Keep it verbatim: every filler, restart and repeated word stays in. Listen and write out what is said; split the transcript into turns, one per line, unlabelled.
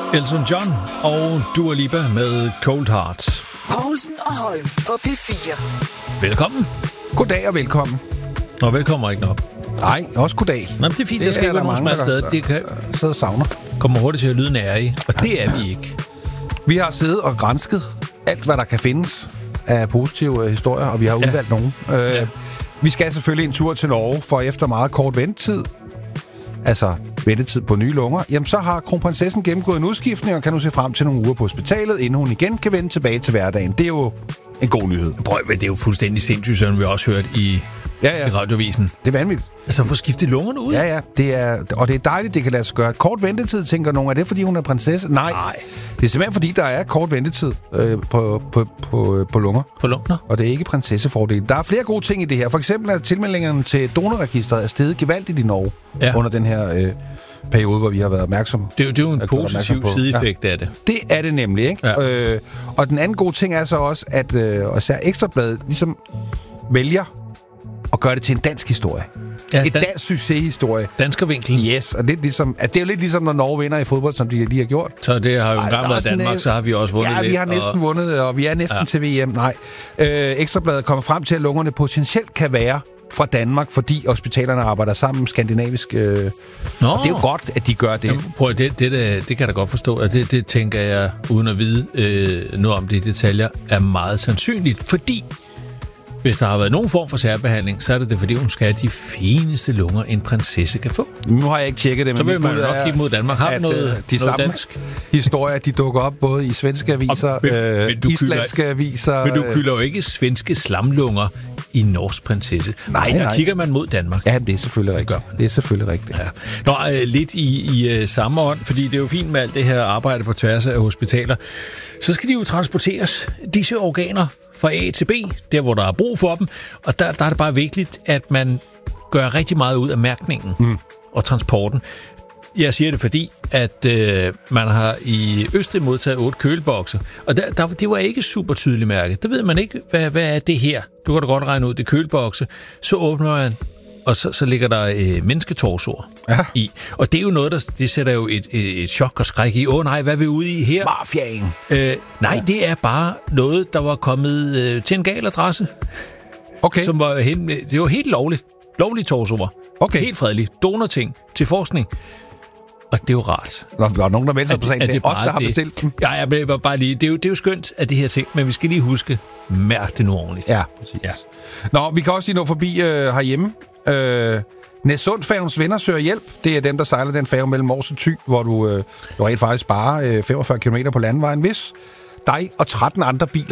Elton John og Dua Lipa med Cold Heart.
Poulsen og Holm på P fire.
Velkommen.
Goddag og velkommen.
Nå, velkommen ikke nok.
Nej, også goddag.
Nå, det er fint, det der skal ikke være nogen smalt sted. Det kan
sidde og savner.
Kommer hurtigt til at lyde nære i, og det er vi ikke.
Vi har siddet og gransket alt, hvad der kan findes af positive historier, og vi har udvalgt ja. nogen. Øh, ja. Vi skal selvfølgelig en tur til Norge, for efter meget kort ventetid, altså ventetid på nye lunger, jamen så har kronprinsessen gennemgået en udskiftning og kan nu se frem til nogle uger på hospitalet, inden hun igen kan vende tilbage til hverdagen. Det er jo en god nyhed.
Prøv, det er jo fuldstændig sindssygt, som vi også hørt i, ja, ja. i radiovisen.
Det er vanvittigt.
Altså få skiftet lungerne ud?
Ja, ja. Det er, og det er dejligt, det kan lade sig gøre. Kort ventetid, tænker nogen. Er det, fordi hun er prinsesse? Nej. Nej. Det er simpelthen, fordi der er kort ventetid øh, på, på, på, på lunger.
På lunger?
Og det er ikke prinsessefordel. Der er flere gode ting i det her. For eksempel er tilmeldingerne til donorregistret er steget gevaldigt i Norge ja. under den her øh, periode, hvor vi har været opmærksomme.
Det er jo, det er jo en positiv sideeffekt ja. af det.
Det er det nemlig, ikke? Ja. Øh, og den anden gode ting er så også, at øh, især Ekstrabladet ligesom vælger at gøre det til en dansk historie. Ja, et dan- dansk succeshistorie.
Danskervinklen.
Yes, og det er, ligesom, at det er jo lidt ligesom, når Norge vinder i fodbold, som de lige har gjort.
Så det har jo engang været Danmark, en, så har vi også vundet
lidt. Ja, vi har næsten og... vundet, og vi er næsten ja. til V M. Nej. Øh, Ekstrabladet kommer frem til, at lungerne potentielt kan være fra Danmark, fordi hospitalerne arbejder sammen skandinavisk. Øh, og det er jo godt, at de gør det.
Jamen, prøv, det, det, det, det kan jeg da godt forstå, og det, det tænker jeg, uden at vide øh, noget om det i detaljer, er meget sandsynligt, fordi hvis der har været nogen form for særbehandling, så er det det, fordi hun skal have de fineste lunger, en prinsesse kan få.
Nu har jeg ikke tjekket det, men
så vil man jo nok kigge mod Danmark. Har vi noget,
de
noget
samme
dansk?
Historier, de dukker op både i svenske aviser, og, men, øh, men islandske kylder, aviser.
Men du kylder jo ikke svenske slamlunger i norsk prinsesse. Nej, nej, der kigger man mod Danmark.
Ja, det er selvfølgelig rigtigt. Det er selvfølgelig rigtigt.
Ja. Nå, øh, lidt i, i øh, samme ånd, fordi det er jo fint med alt det her arbejde på tværs af hospitaler. Så skal de jo transporteres, disse organer, fra A til B, der hvor der er brug for dem. Og der, der er det bare vigtigt, at man gør rigtig meget ud af mærkningen mm. og transporten. Jeg siger det, fordi at øh, man har i Østrig modtaget otte kølebokse, og der, der, det var ikke super tydeligt mærket. Der ved man ikke, hvad, hvad er det her. Du kan da godt regne ud, det er kølebokse. Så åbner man, og så, så ligger der øh, mennesketorsoer ja. i. Og det er jo noget, der det sætter jo et, et, et chok og skræk i. Åh oh, nej, hvad er vi ude i her?
Mafiaen.
Øh, nej, ja. det er bare noget, der var kommet øh, til en gal adresse.
Okay.
Som var hen, det var helt lovligt. Lovlige torsoer.
Okay.
Helt fredeligt. Donorting til forskning. Og det er jo rart.
Nå, der er nogen, der melder sig på sagen. Det er os, der har bestilt dem.
Ja, jeg vil bare lige. Det er, jo, det er jo skønt af de her ting, men vi skal lige huske, mærk det nu ordentligt.
Ja, præcis. Ja. Nå, vi kan også lige nå forbi øh, herhjemme. Øh, Næssundfærgens venner søger hjælp. Det er dem, der sejler den færge mellem Mors og Thy, hvor du, øh, du rent faktisk sparer øh, femogfyrre kilometer på landvejen. Hvis dig og tretten andre biler